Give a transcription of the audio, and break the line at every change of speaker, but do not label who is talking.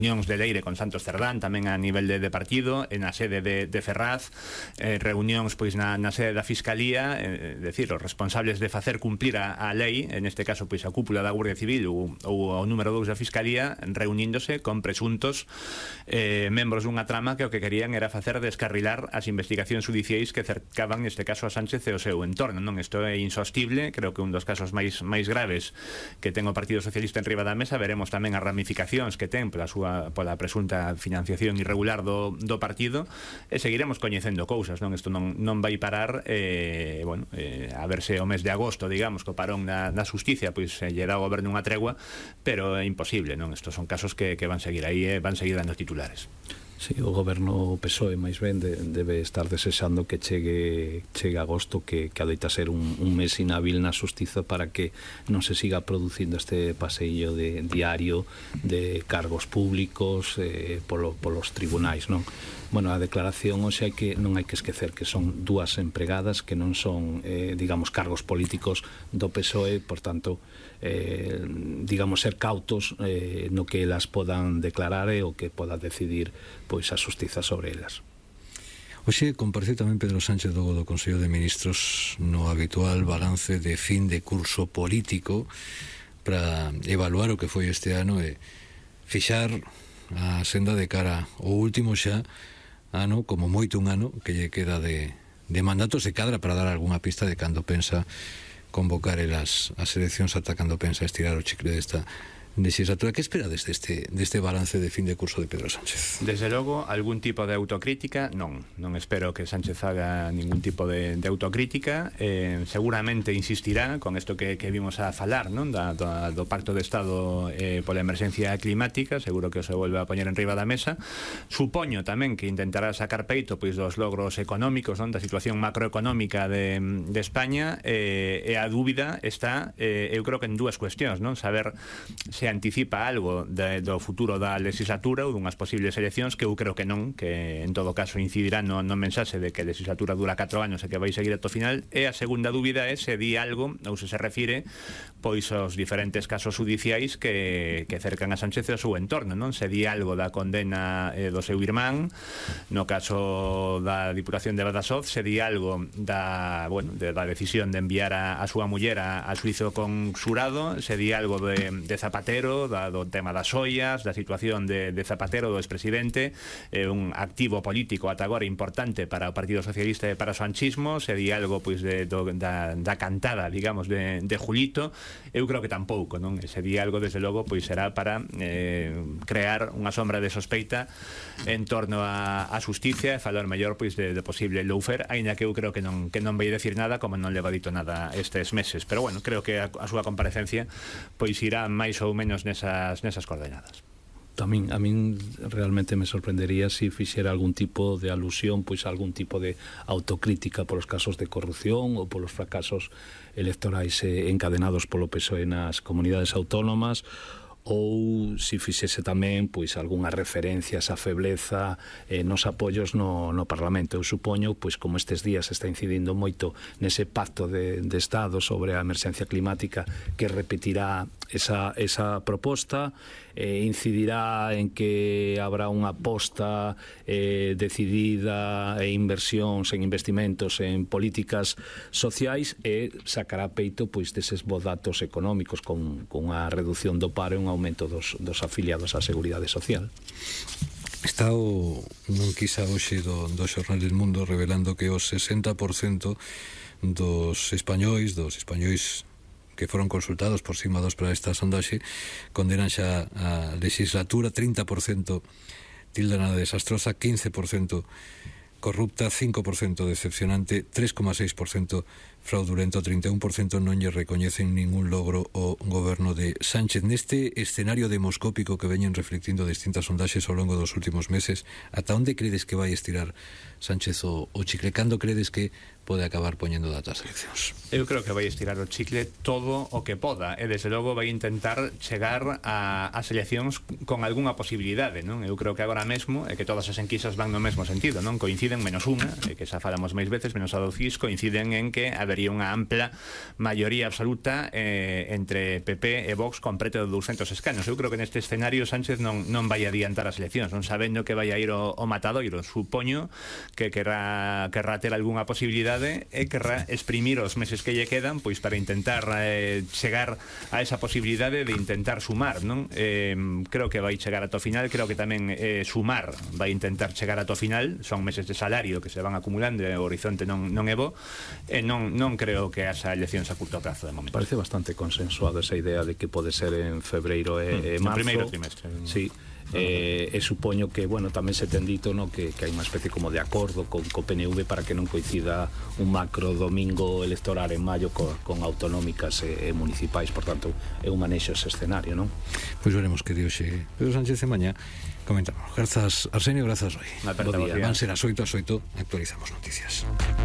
reunións de Leire con Santos Cerdán tamén a nivel de partido, na sede de Ferraz, reunións pois na sede da Fiscalía, decir, os responsables de facer cumplir a lei, en este caso pois a cúpula da Guardia Civil ou o número 2 da Fiscalía, reuníndose con presuntos membros dunha trama que o que querían era facer descarrilar as investigacións judiciais que cercaban neste caso a Sánchez e o seu entorno, non? Isto é insostible, creo que un dos casos máis graves que ten o Partido Socialista en riba da mesa. Veremos tamén as ramificacións que ten pola presunta financiación irregular do partido, e seguiremos coñecendo cousas, non? Isto non vai parar, a ver se o mes de agosto, digamos, co parón na xusticia, pois lle dá ao goberno unha tregua, pero é imposible, non? Estos son casos que van seguir aí e van seguir dando titulares.
Sí, o goberno PSOE máis ben debe estar desexando que chegue agosto, que adoita ser un mes inhábil na xustiza, para que non se siga producindo este paseillo de diario de cargos públicos polos tribunais, non? Bueno, a declaración hoxe non hai que esquecer que son dúas empregadas que non son, digamos, cargos políticos do PSOE, por tanto, digamos, ser cautos no que elas podan declarar e o que poda decidir pois a xustiza sobre elas.
Hoxe compareceu tamén Pedro Sánchez do Consello de Ministros no habitual balance de fin de curso político para evaluar o que foi este ano e fixar a senda de cara ao último xa ano, como moito un ano que lle queda de mandato. Se cadra para dar algunha pista de cando pensa convocar as eleccións, ata cando pensa estirar o chicle desta legislatura. Que esperades deste balance de fin de curso de Pedro Sánchez?
Desde logo, algún tipo de autocrítica non espero que Sánchez haga ningún tipo de autocrítica. Seguramente insistirá con isto que vimos a falar, non? Do Pacto de Estado pola emerxencia climática. Seguro que se volve a poñer en riba da mesa. Supoño tamén que intentará sacar peito pois dos logros económicos, non? Da situación macroeconómica de España, e a dúbida está, eu creo que en dúas cuestións, non? Saber se anticipa algo do futuro da legislatura ou dunhas posibles eleccións, que eu creo que non, que en todo caso incidirá no mensaxe de que a legislatura dura 4 anos e que vai seguir ata o final. E a segunda dúbida é se di algo ou se refire pois aos diferentes casos judiciais que cercan a Sánchez e o seu entorno, non? Se di algo da condena do seu irmán no caso da Diputación de Badajoz, se di algo da decisión de enviar a súa muller a xuizo conxurado, se di algo de Zapatero, do tema das ollas, da situación de Zapatero, do expresidente, un activo político ata agora importante para o Partido Socialista e para o sanchismo. Se di algo pois da cantada, digamos, de Julito. Eu creo que tampouco, non? Se di algo, desde logo, pois será para crear unha sombra de sospeita en torno a xusticia e falar mellor pois de posible lawfare, aínda que eu creo que non vai decir nada, como non leva dito nada estes meses. Pero bueno, creo que a súa comparecencia pois irá máis ou menos nesas coordenadas.
A min realmente me sorprendería se fixera algún tipo de alusión pois a algún tipo de autocrítica polos casos de corrupción ou polos fracasos electorais encadenados polo PSOE nas comunidades autónomas, ou se fixese tamén pois algunha referencia a esa febleza nos apoios no Parlamento. Eu supoño, pois como estes días está incidindo moito nese pacto de Estado sobre a emerxencia climática, que repetirá esa proposta, incidirá en que habrá unha aposta decidida e inversións en investimentos en políticas sociais, e sacará peito pois deses bons datos económicos con a reducción do paro e un aumento dos afiliados á Seguridade Social.
Está un quizá hoxe do Xornal del Mundo revelando que o 60% dos españois que foron consultados por cima dos para esta sondaxe condenan xa a legislatura. 30% tildan a desastrosa, 15% corrupta, 5% decepcionante, 3,6% fraudulento, 31% non lle recoñecen ningún logro ao goberno de Sánchez. Neste escenario demoscópico que veñen reflectindo distintas sondaxes ao longo dos últimos meses, ata onde credes que vai estirar Sánchez o chicle? Cando credes que pode acabar poñendo data ás eleccións.
Eu creo que vai estirar o chicle todo o que poda e desde logo vai intentar chegar ás eleccións con algunha posibilidade, non? Eu creo que agora mesmo é que todas as enquisas van no mesmo sentido, non? Coinciden menos unha, que xa falamos máis veces, menos a do CIS, coinciden en que habería unha ampla maioría absoluta entre PP e Vox con preto de 200 escanos. Eu creo que neste escenario Sánchez non vai adiantar as eleccións, non sabendo que vai a ir o matadoiro. Supoño que querrá ter algunha posibilidade e querrá exprimir os meses que lle quedan pois para intentar chegar a esa posibilidade de intentar sumar, non? Creo que vai chegar ata o final, creo que tamén sumar vai intentar chegar ata o final, son meses de salario que se van acumulando e o horizonte non é bo, e non creo que haxa eleccións a curto prazo de momento.
Parece bastante consensuado esa idea de que pode ser en febreiro e marzo.
No primeiro trimestre.
Sí. E supoño que, bueno, tamén se ten dito, no, que hai unha especie como de acordo con PNV para que non coincida un macro domingo electoral en maio con autonómicas e municipais, por tanto eu manexo ese escenario, non?
Pois veremos que dioxe Pedro Sánchez e mañá comentamos. Grazas Arsenio, grazas Roi.
Bo día.
Van ser as 8 actualizamos noticias.